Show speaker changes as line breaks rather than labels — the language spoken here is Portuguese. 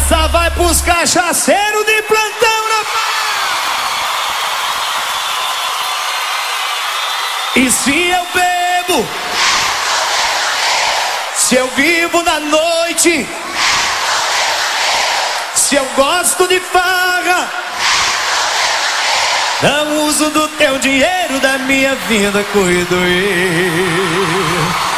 Essa vai pros cachaceiros de plantão na... E se eu bebo, se eu vivo na noite, se eu gosto de farra, não uso do teu dinheiro, da minha vida cuido eu.